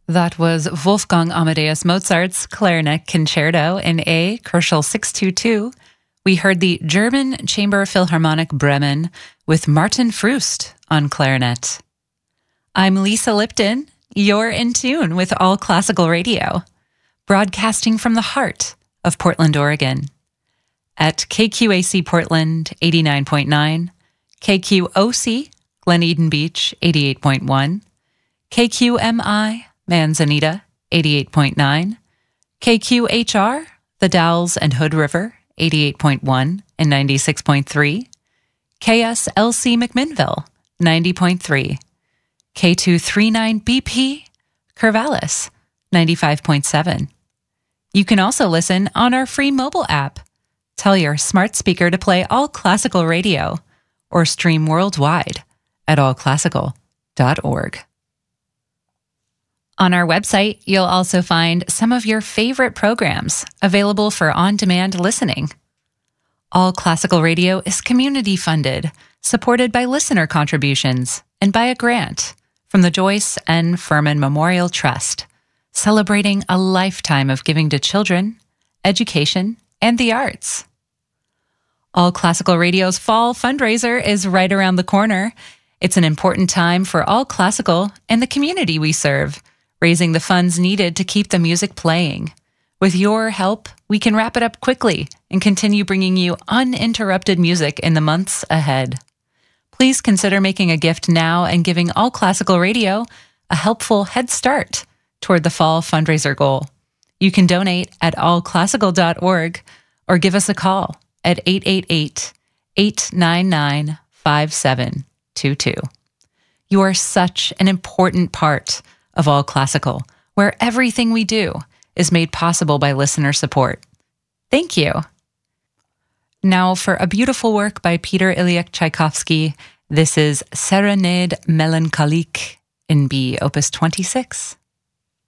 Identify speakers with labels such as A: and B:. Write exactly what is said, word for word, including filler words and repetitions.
A: That was Wolfgang Amadeus Mozart's Clarinet Concerto in A, Koschel six two two. We heard the German Chamber Philharmonic Bremen with Martin Frust on clarinet. I'm Lisa Lipton. You're in tune with All Classical Radio, broadcasting from the heart of Portland, Oregon, at K Q A C Portland eighty-nine point nine, K Q O C Glen Eden Beach eighty-eight point one, K Q M I Manzanita eighty-eight point nine, K Q H R The Dalles and Hood River eighty-eight point one and ninety-six point three, K S L C McMinnville ninety point three, K two thirty-nine B P Corvallis ninety-five point seven. You can also listen on our free mobile app. Tell your smart speaker to play All Classical Radio or stream worldwide at all classical dot org. On our website, you'll also find some of your favorite programs available for on-demand listening. All Classical Radio is community-funded, supported by listener contributions, and by a grant from the Joyce N. Furman Memorial Trust, celebrating a lifetime of giving to children, education, and the arts. All Classical Radio's fall fundraiser is right around the corner. It's an important time for All Classical and the community we serve, raising the funds needed to keep the music playing. With your help, we can wrap it up quickly and continue bringing you uninterrupted music in the months ahead. Please consider making a gift now and giving All Classical Radio a helpful head start toward the fall fundraiser goal. You can donate at all classical dot org or give us a call at eight eight eight, eight nine nine, five seven two two. You are such an important part of All Classical, where everything we do is made possible by listener support. Thank you. Now for a beautiful work by Peter Ilyich Tchaikovsky. This is Serenade Melancholique in B, Opus twenty-six.